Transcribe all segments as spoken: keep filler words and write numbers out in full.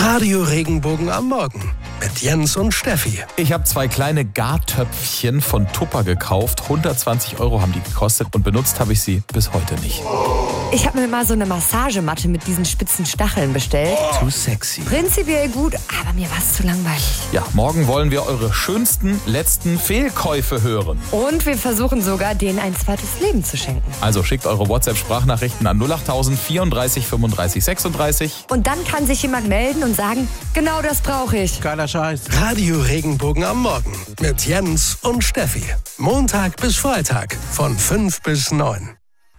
Radio Regenbogen am Morgen mit Jens und Steffi. Ich habe zwei kleine Gartöpfchen von Tupper gekauft. hundertzwanzig Euro haben die gekostet und benutzt habe ich sie bis heute nicht. Ich habe mir mal so eine Massagematte mit diesen spitzen Stacheln bestellt. Too sexy. Prinzipiell gut, aber mir war es zu langweilig. Ja, morgen wollen wir eure schönsten letzten Fehlkäufe hören. Und wir versuchen sogar, denen ein zweites Leben zu schenken. Also schickt eure WhatsApp-Sprachnachrichten an null acht tausend vierunddreißig fünfunddreißig sechsunddreißig. Und dann kann sich jemand melden und sagen, genau das brauche ich. Geiler Scheiß. Radio Regenbogen am Morgen mit Jens und Steffi. Montag bis Freitag von fünf bis neun.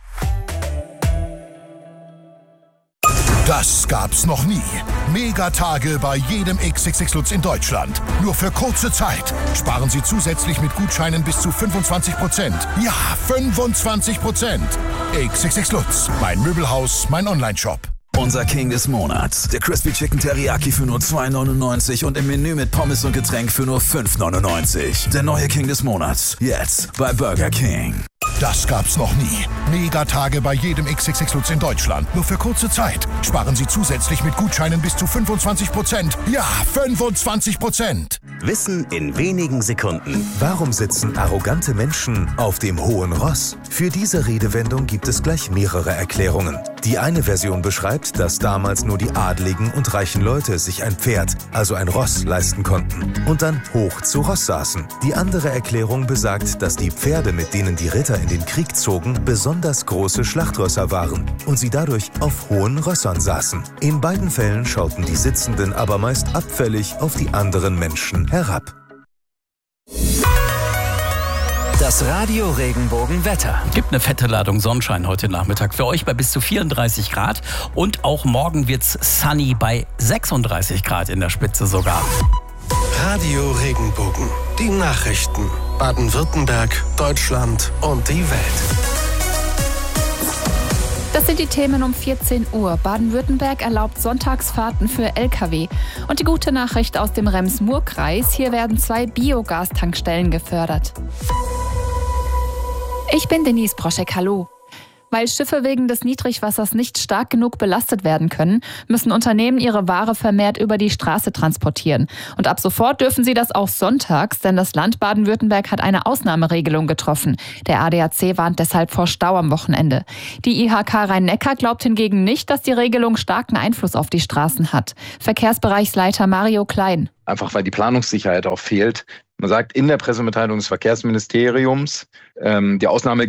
Das gab's noch nie. Megatage bei jedem X X X Lutz in Deutschland. Nur für kurze Zeit. Sparen Sie zusätzlich mit Gutscheinen bis zu fünfundzwanzig Prozent. Ja, fünfundzwanzig Prozent. X X X Lutz. Mein Möbelhaus, mein Onlineshop. Unser King des Monats. Der Crispy Chicken Teriyaki für nur zwei neunundneunzig und im Menü mit Pommes und Getränk für nur fünf neunundneunzig. Der neue King des Monats. Jetzt bei Burger King. Das gab's noch nie. Megatage bei jedem X X X Lutz in Deutschland. Nur für kurze Zeit. Sparen Sie zusätzlich mit Gutscheinen bis zu fünfundzwanzig Prozent. Ja, fünfundzwanzig Prozent. Wissen in wenigen Sekunden. Warum sitzen arrogante Menschen auf dem hohen Ross? Für diese Redewendung gibt es gleich mehrere Erklärungen. Die eine Version beschreibt, dass damals nur die adligen und reichen Leute sich ein Pferd, also ein Ross, leisten konnten und dann hoch zu Ross saßen. Die andere Erklärung besagt, dass die Pferde, mit denen die Ritter in den Krieg zogen, besonders große Schlachtrösser waren und sie dadurch auf hohen Rössern saßen. In beiden Fällen schauten die Sitzenden aber meist abfällig auf die anderen Menschen herab. Das Radio Regenbogen Wetter. Gibt eine fette Ladung Sonnenschein heute Nachmittag für euch bei bis zu vierunddreißig Grad. Und auch morgen wird's sunny bei sechsunddreißig Grad in der Spitze sogar. Radio Regenbogen. Die Nachrichten. Baden-Württemberg, Deutschland und die Welt. Das sind die Themen um vierzehn Uhr. Baden-Württemberg erlaubt Sonntagsfahrten für L K W. Und die gute Nachricht aus dem Rems-Murr-Kreis. Hier werden zwei Biogastankstellen gefördert. Ich bin Denise Proschek, hallo. Weil Schiffe wegen des Niedrigwassers nicht stark genug belastet werden können, müssen Unternehmen ihre Ware vermehrt über die Straße transportieren. Und ab sofort dürfen sie das auch sonntags, denn das Land Baden-Württemberg hat eine Ausnahmeregelung getroffen. Der A D A C warnt deshalb vor Stau am Wochenende. Die I H K Rhein-Neckar glaubt hingegen nicht, dass die Regelung starken Einfluss auf die Straßen hat. Verkehrsbereichsleiter Mario Klein. Einfach weil die Planungssicherheit auch fehlt. Man sagt in der Pressemitteilung des Verkehrsministeriums, ähm, die Ausnahme